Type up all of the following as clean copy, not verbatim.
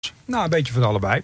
Nou, een beetje van allebei.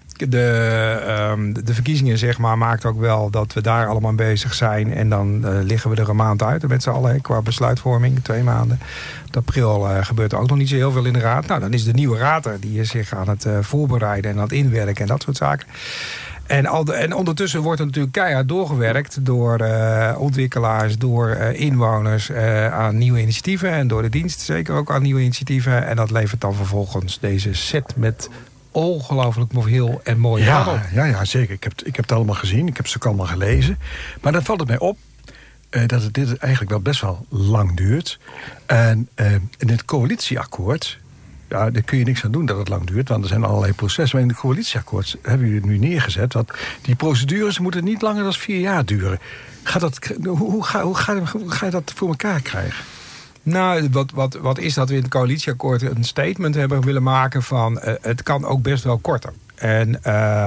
De verkiezingen, zeg maar, maakt ook wel dat we daar allemaal mee bezig zijn. En dan liggen we er een maand uit met z'n allen qua besluitvorming. 2 maanden. In april gebeurt er ook nog niet zo heel veel in de raad. Nou, dan is de nieuwe raad er. Die is zich aan het voorbereiden en aan het inwerken en dat soort zaken. En ondertussen wordt er natuurlijk keihard doorgewerkt door ontwikkelaars, door inwoners aan nieuwe initiatieven. En door de dienst zeker ook aan nieuwe initiatieven. En dat levert dan vervolgens deze set met ongelooflijk heel en mooi verhaal. Ja, zeker. Ik heb het allemaal gezien. Ik heb ze ook allemaal gelezen. Maar dan valt het mij op dat dit eigenlijk wel best wel lang duurt. En in het coalitieakkoord, ja, daar kun je niks aan doen dat het lang duurt, want er zijn allerlei processen. Maar in het coalitieakkoord hebben jullie het nu neergezet. Want die procedures moeten niet langer dan 4 jaar duren. Hoe ga je dat voor elkaar krijgen? Nou, wat is dat we in het coalitieakkoord een statement hebben willen maken van het kan ook best wel korter. En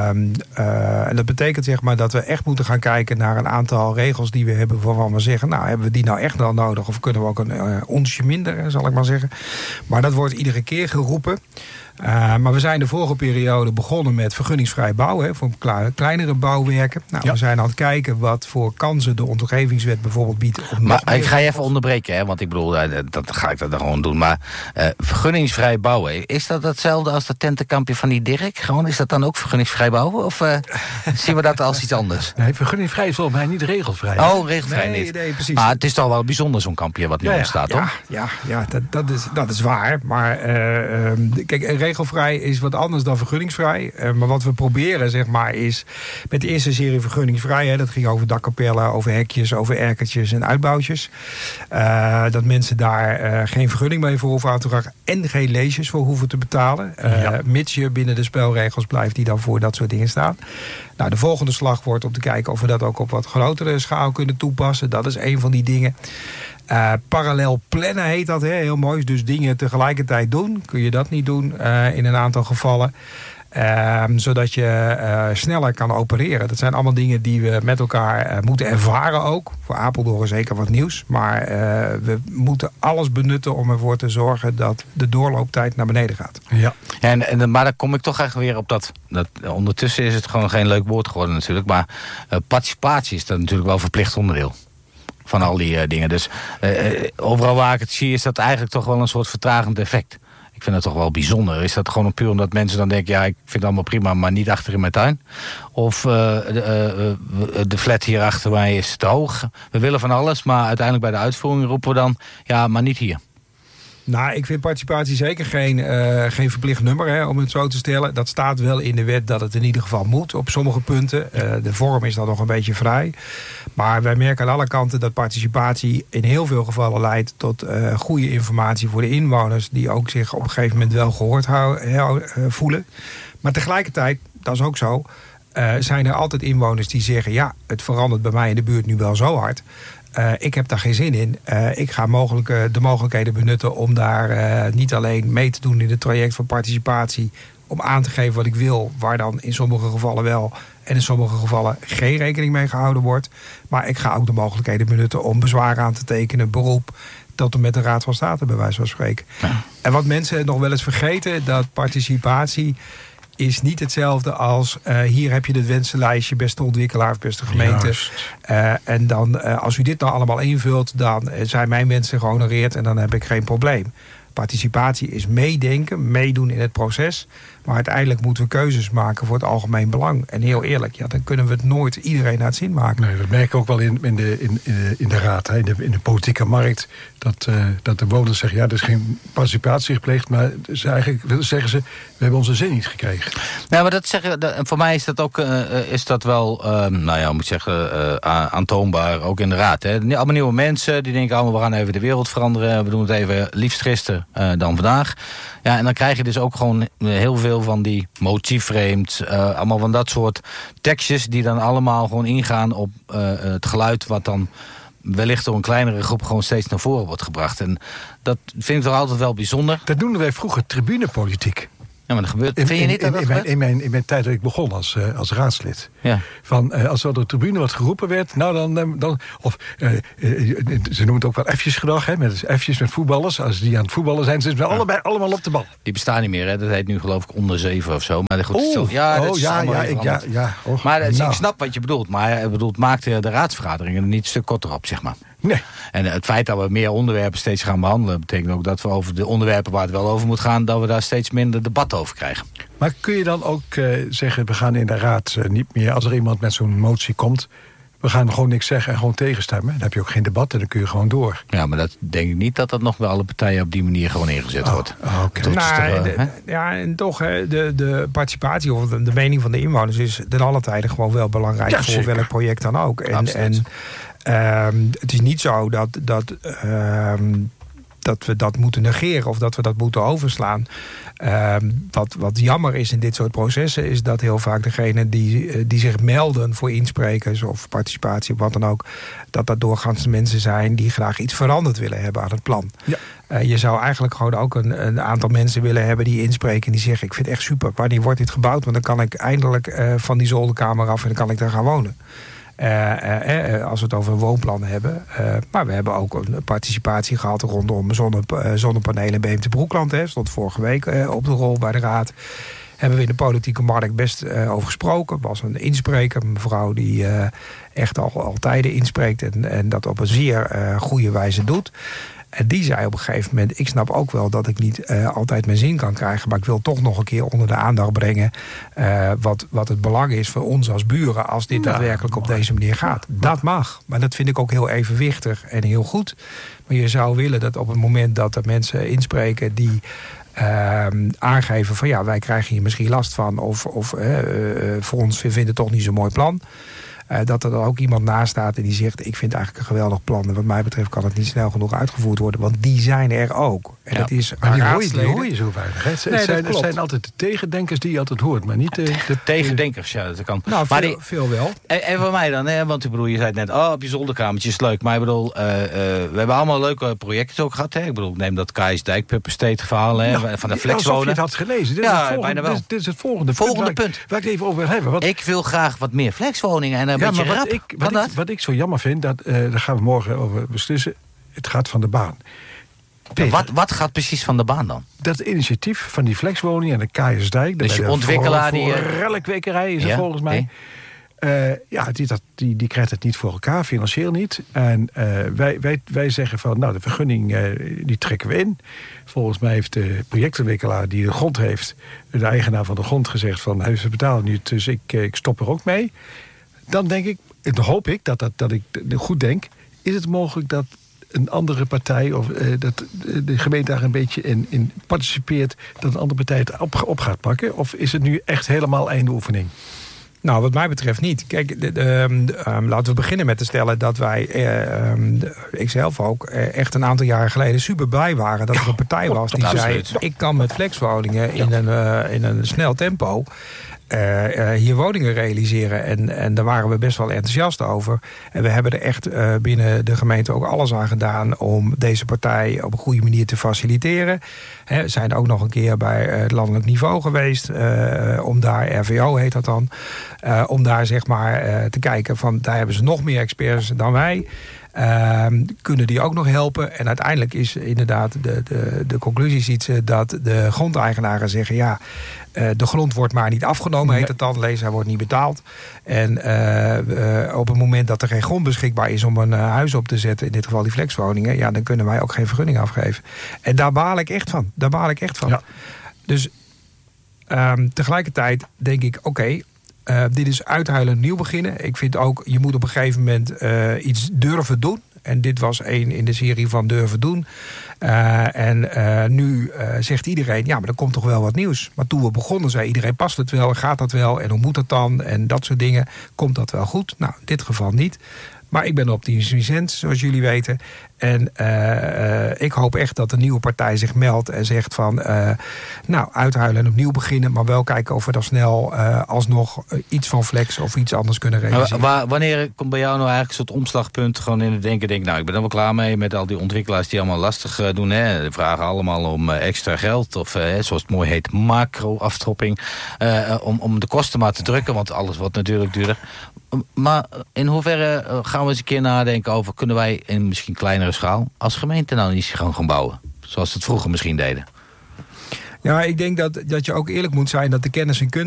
dat betekent, zeg maar, dat we echt moeten gaan kijken naar een aantal regels die we hebben, waarvan we zeggen, nou, hebben we die nou echt wel nodig of kunnen we ook een onsje minder, zal ik maar zeggen. Maar dat wordt iedere keer geroepen. Maar we zijn de vorige periode begonnen met vergunningsvrij bouwen, voor kleinere bouwwerken. Nou, ja. We zijn aan het kijken wat voor kansen de omgevingswet bijvoorbeeld biedt. Maar ik ga je even onderbreken, hè, want ik bedoel, dat ga ik dan gewoon doen. Maar vergunningsvrij bouwen, is dat hetzelfde als dat tentenkampje van die Dirk? Gewoon, is dat dan ook vergunningsvrij bouwen? Of zien we dat als iets anders? Nee, vergunningsvrij is volgens mij niet regelvrij. Oh, regelvrij niet. Nee, precies. Maar het is toch wel bijzonder, zo'n kampje wat nu ontstaat, toch? Ja, dat is waar. Maar kijk, regelvrij is wat anders dan vergunningsvrij. Maar wat we proberen, zeg maar, is met de eerste serie vergunningsvrij, hè, dat ging over dakkapellen, over hekjes, over erkertjes en uitbouwtjes. Dat mensen daar geen vergunning mee voor hoeven aan te vragen en geen leases voor hoeven te betalen. Mits je binnen de spelregels blijft die dan voor dat soort dingen staan. Nou, de volgende slag wordt om te kijken of we dat ook op wat grotere schaal kunnen toepassen. Dat is een van die dingen. Parallel plannen heet dat, hè? Heel mooi. Dus dingen tegelijkertijd doen. Kun je dat niet doen in een aantal gevallen. Zodat je sneller kan opereren. Dat zijn allemaal dingen die we met elkaar moeten ervaren ook. Voor Apeldoorn zeker wat nieuws. Maar we moeten alles benutten om ervoor te zorgen dat de doorlooptijd naar beneden gaat. Ja. Maar dan kom ik toch echt weer op dat ondertussen is het gewoon geen leuk woord geworden natuurlijk. Maar participatie is dat natuurlijk wel verplicht onderdeel van al die dingen. Dus overal waar ik het zie is dat eigenlijk toch wel een soort vertragend effect. Ik vind het toch wel bijzonder. Is dat gewoon puur omdat mensen dan denken, ja, ik vind het allemaal prima, maar niet achter in mijn tuin? Of de flat hier achter mij is te hoog. We willen van alles, maar uiteindelijk bij de uitvoering roepen we dan, ja, maar niet hier. Nou, ik vind participatie zeker geen verplicht nummer, hè, om het zo te stellen. Dat staat wel in de wet dat het in ieder geval moet op sommige punten. De vorm is dan nog een beetje vrij. Maar wij merken aan alle kanten dat participatie in heel veel gevallen leidt tot goede informatie voor de inwoners, die ook zich op een gegeven moment wel gehoord voelen. Maar tegelijkertijd, dat is ook zo, zijn er altijd inwoners die zeggen, ja, het verandert bij mij in de buurt nu wel zo hard. Ik heb daar geen zin in. Ik ga de mogelijkheden benutten om daar niet alleen mee te doen in het traject van participatie, om aan te geven wat ik wil, waar dan in sommige gevallen wel en in sommige gevallen geen rekening mee gehouden wordt. Maar ik ga ook de mogelijkheden benutten om bezwaar aan te tekenen, beroep, tot en met de Raad van State, bij wijze van spreken. Ja. En wat mensen nog wel eens vergeten, dat participatie is niet hetzelfde als hier heb je het wensenlijstje, beste ontwikkelaar of beste gemeente. En dan als u dit nou allemaal invult, dan zijn mijn wensen gehonoreerd en dan heb ik geen probleem. Participatie is meedenken, meedoen in het proces. Maar uiteindelijk moeten we keuzes maken voor het algemeen belang. En heel eerlijk, ja, dan kunnen we het nooit iedereen naar het zin maken. Nee, dat merk ik ook wel in de raad, hè, in de politieke markt. Dat de woners zeggen, ja, er is geen participatie gepleegd. Maar eigenlijk zeggen ze, we hebben onze zin niet gekregen. Nou, maar voor mij is dat ook wel, moet zeggen, aantoonbaar, ook in de raad. Hè. Allemaal nieuwe mensen die denken allemaal, we gaan even de wereld veranderen. We doen het even liefst gisteren dan vandaag. Ja, en dan krijg je dus ook gewoon heel veel van die motieframed, allemaal van dat soort tekstjes die dan allemaal gewoon ingaan op het geluid wat dan wellicht door een kleinere groep gewoon steeds naar voren wordt gebracht. En dat vind ik toch altijd wel bijzonder. Dat noemden wij vroeger tribunepolitiek. Ja, maar dat gebeurt. Vind je niet dat dat gebeurt? In mijn tijd dat ik begon als raadslid. Ja. Als er op de tribune wat geroepen werd, nou dan ze noemen het ook wel F'jesgedrag, hè, met F'jes met voetballers. Als die aan het voetballen zijn, zitten ze allemaal op de bal. Die bestaan niet meer, hè? Dat heet nu geloof ik onder 7 of zo. Maar goed, maar ik snap wat je bedoelt. Maar het maakt de raadsvergaderingen er niet een stuk korter op, zeg maar. Nee. En het feit dat we meer onderwerpen steeds gaan behandelen, betekent ook dat we over de onderwerpen waar het wel over moet gaan, dat we daar steeds minder debat over krijgen. Maar kun je dan ook zeggen, we gaan in de raad niet meer, als er iemand met zo'n motie komt, we gaan gewoon niks zeggen en gewoon tegenstemmen. Dan heb je ook geen debat en dan kun je gewoon door. Ja, maar dat denk ik niet dat nog bij alle partijen op die manier gewoon ingezet wordt. Okay. En toch, de participatie of de mening van de inwoners is ten alle tijde gewoon wel belangrijk voor zeker. Welk project dan ook. Het is niet zo dat we dat moeten negeren of dat we dat moeten overslaan. Wat jammer is in dit soort processen is dat heel vaak degenen die zich melden voor insprekers of participatie of wat dan ook, dat doorgaans de mensen zijn die graag iets veranderd willen hebben aan het plan. Ja. Je zou eigenlijk gewoon ook een aantal mensen willen hebben die inspreken en die zeggen, ik vind het echt super, wanneer wordt dit gebouwd? Want dan kan ik eindelijk van die zolderkamer af en dan kan ik daar gaan wonen. Als we het over een woonplan hebben. Maar we hebben ook een participatie gehad rondom zonnepanelen in Beemte Broekland. Stond vorige week op de rol bij de raad. Hebben we in de politieke markt best over gesproken. Er was een inspreker, een mevrouw die echt al tijden inspreekt en dat op een zeer goede wijze doet. En die zei op een gegeven moment, ik snap ook wel dat ik niet altijd mijn zin kan krijgen, maar ik wil toch nog een keer onder de aandacht brengen wat het belang is voor ons als buren als dit daadwerkelijk op deze manier gaat. Dat mag, maar dat vind ik ook heel evenwichtig en heel goed. Maar je zou willen dat op het moment dat er mensen inspreken die aangeven van ja, wij krijgen hier misschien last van of voor ons, we vinden het toch niet zo'n mooi plan. Dat er dan ook iemand naast staat en die zegt, ik vind het eigenlijk een geweldig plan. En wat mij betreft kan het niet snel genoeg uitgevoerd worden. Want die zijn er ook. En dat is maar die hoor je zo weinig. Het zijn altijd de tegendenkers die je altijd hoort. Maar niet de tegendenkers, ja, dat kan. Nou, maar veel wel. En voor mij dan, hè, want ik bedoel, je zei het net, op je zolderkamertje is leuk. Maar ik bedoel, we hebben allemaal leuke projecten ook gehad. Hè. Ik bedoel, ik neem dat Kais Dijkpuppensteed verhaal van de flexwonen. Alsof je het had gelezen. Dit is het volgende punt. Waar ik het even over wil hebben. Ik wil graag wat meer flexwoningen en wat ik zo jammer vind, daar gaan we morgen over beslissen. Het gaat van de baan. Peter, wat gaat precies van de baan dan? Dat initiatief van die flexwoning en de Kaaiersdijk. Dus je ontwikkelaar die relkwekerij is het volgens mij. Die krijgt het niet voor elkaar, financieel niet. En wij zeggen van, nou, de vergunning die trekken we in. Volgens mij heeft de projectontwikkelaar die de grond heeft, de eigenaar van de grond, gezegd van, we betalen niet, dus ik stop er ook mee. Dan denk ik, dan hoop ik dat ik goed denk, is het mogelijk dat een andere partij of dat de gemeente daar een beetje in participeert, dat een andere partij het op gaat pakken? Of is het nu echt helemaal einde oefening? Nou, wat mij betreft niet. Kijk, laten we beginnen met te stellen dat wij, ikzelf ook, echt een aantal jaren geleden super blij waren dat er een partij was die zei, ik kan met flexwoningen in een snel tempo hier woningen realiseren. En daar waren we best wel enthousiast over. En we hebben er echt binnen de gemeente ook alles aan gedaan om deze partij op een goede manier te faciliteren. We zijn ook nog een keer bij het landelijk niveau geweest. Om daar, RVO heet dat dan, om daar zeg maar te kijken van, daar hebben ze nog meer experts dan wij. Kunnen die ook nog helpen? En uiteindelijk is inderdaad de conclusie ziet ze dat de grondeigenaren zeggen, ja, de grond wordt maar niet afgenomen, heet het dan. Lees, hij wordt niet betaald. En op het moment dat er geen grond beschikbaar is om een huis op te zetten, in dit geval die flexwoningen, ja, dan kunnen wij ook geen vergunning afgeven. En daar baal ik echt van. Ja. Dus tegelijkertijd denk ik, oké, dit is uithuilend nieuw beginnen. Ik vind ook, je moet op een gegeven moment iets durven doen. En dit was één in de serie van durven doen. Nu zegt iedereen, ja, maar er komt toch wel wat nieuws. Maar toen we begonnen zei iedereen, past het wel, gaat dat wel? En hoe moet dat dan? En dat soort dingen. Komt dat wel goed? Nou, in dit geval niet. Maar ik ben optimistisch, zoals jullie weten. En ik hoop echt dat de nieuwe partij zich meldt en zegt van, uithuilen en opnieuw beginnen, maar wel kijken of we dan snel alsnog iets van flex of iets anders kunnen realiseren. Wanneer komt bij jou nou eigenlijk een soort omslagpunt gewoon in het denken, nou, ik ben er wel klaar mee met al die ontwikkelaars die allemaal lastig doen. Hè. Die vragen allemaal om extra geld. Of zoals het mooi heet, macro-aftropping. Om de kosten maar te drukken. Want alles wordt natuurlijk duurder. Maar in hoeverre gaan we eens een keer nadenken over... kunnen wij in misschien kleinere schaal als gemeente nou niet gaan bouwen? Zoals we het vroeger misschien deden. Ja, ik denk dat je ook eerlijk moet zijn dat de kennis en kunde